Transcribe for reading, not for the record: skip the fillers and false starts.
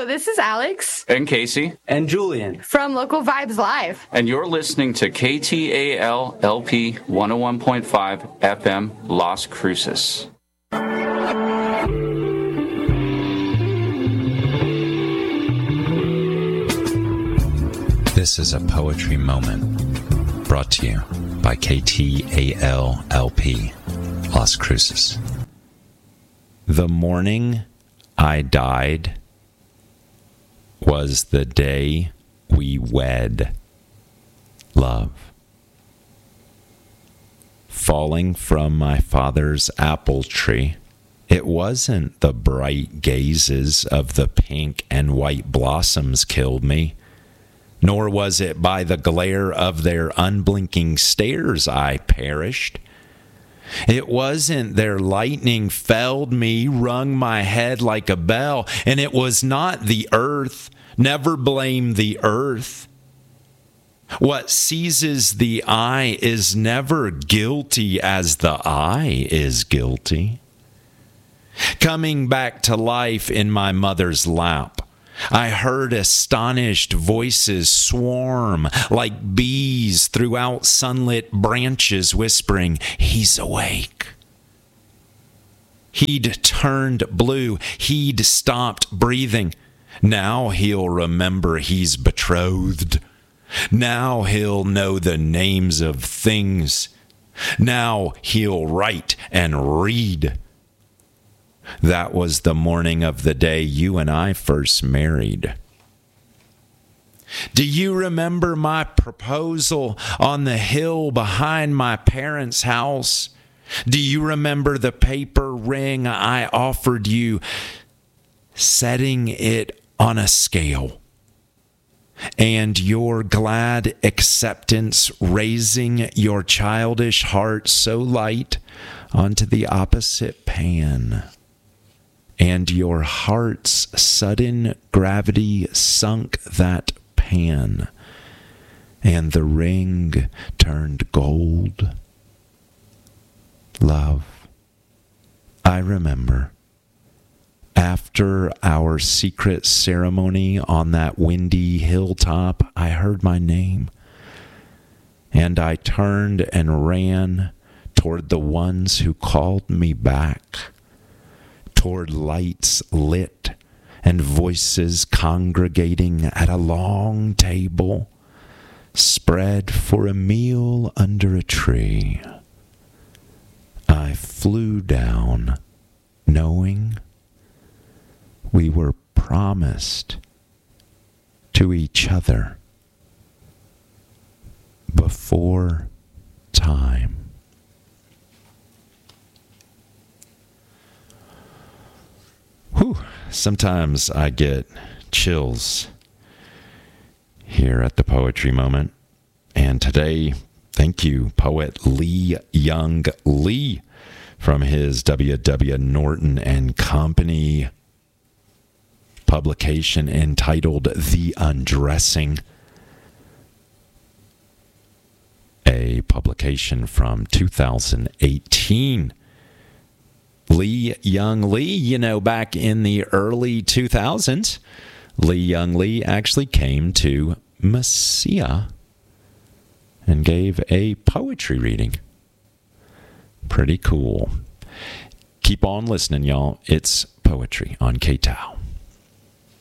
Hello, this is Alex. And Casey. And Julian. From Local Vibes Live. And you're listening to KTAL LP 101.5 FM Las Cruces. This is a poetry moment brought to you by KTAL LP Las Cruces. The morning I died was the day we wed, love. Falling from my father's apple tree, it wasn't the bright gazes of the pink and white blossoms killed me, nor was it by the glare of their unblinking stares I perished. It wasn't their lightning felled me, rung my head like a bell, and it was not the earth. Never blame the earth. What seizes the eye is never guilty as the eye is guilty. Coming back to life in my mother's lap, I heard astonished voices swarm like bees throughout sunlit branches whispering, "He's awake." He'd turned blue. He'd stopped breathing. Now he'll remember he's betrothed. Now he'll know the names of things. Now he'll write and read. That was the morning of the day you and I first married. Do you remember my proposal on the hill behind my parents' house? Do you remember the paper ring I offered you, setting it on a scale, and your glad acceptance raising your childish heart so light onto the opposite pan? And your heart's sudden gravity sunk that pan, and the ring turned gold. Love, I remember. After our secret ceremony on that windy hilltop, I heard my name, and I turned and ran toward the ones who called me back, toward lights lit and voices congregating at a long table spread for a meal under a tree. I flew down, knowing we were promised to each other before time. Whew. Sometimes I get chills here at the Poetry Moment. And today, thank you, poet Lee Young Lee, from his W.W. Norton and Company publication entitled The Undressing, a publication from 2018. Lee Young Lee, back in the early 2000s, Lee Young Lee actually came to Mesilla and gave a poetry reading. Pretty cool. Keep on listening, y'all. It's poetry on KTAL.